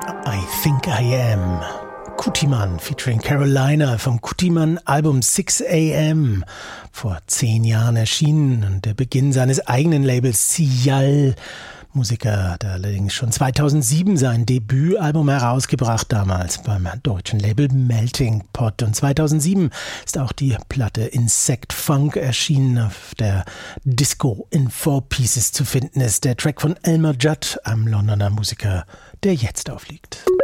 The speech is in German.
I Think I Am. Kutiman featuring Carolina vom Kutiman-Album 6 AM. Vor 10 Jahren erschienen und der Beginn seines eigenen Labels Siyal. Musiker hat allerdings schon 2007 sein Debütalbum herausgebracht, damals beim deutschen Label Melting Pot. Und 2007 ist auch die Platte Insect Funk erschienen, auf der Disco in 4 Pieces zu finden ist. Der Track von Elmer Judd, einem Londoner Musiker, der jetzt aufliegt.